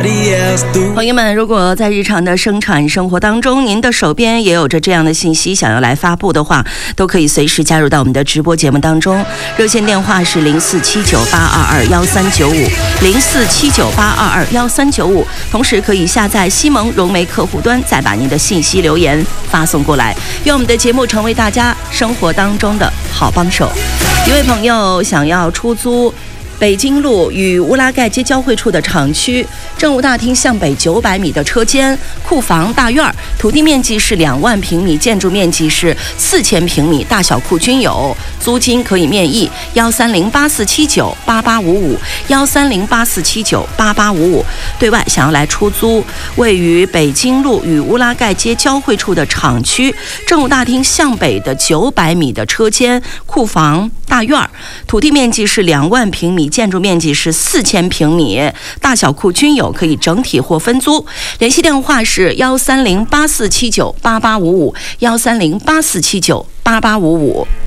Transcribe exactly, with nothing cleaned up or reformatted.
朋友们，如果在日常的生产生活当中，您的手边也有着这样的信息想要来发布的话，都可以随时加入到我们的直播节目当中。热线电话是零四七九八二二幺三九五零四七九八二二幺三九五，同时可以下载西蒙融媒客户端，再把您的信息留言发送过来，愿我们的节目成为大家生活当中的好帮手。一位朋友想要出租北京路与乌拉盖街交汇处的厂区政务大厅向北九百米的车间、库房、大院，土地面积是两万平米，建筑面积是四千平米，大小库均有，租金可以面议。幺三零八四七九八八五五，幺三零八四七九八八五五。对外想要来出租位于北京路与乌拉盖街交汇处的厂区政务大厅向北的九百米的车间、库房、大院，土地面积是两万平米。建筑面积是四千平米，大小库均有，可以整体或分租。联系电话是幺三零八四七九八八五五，幺三零八四七九八八五五。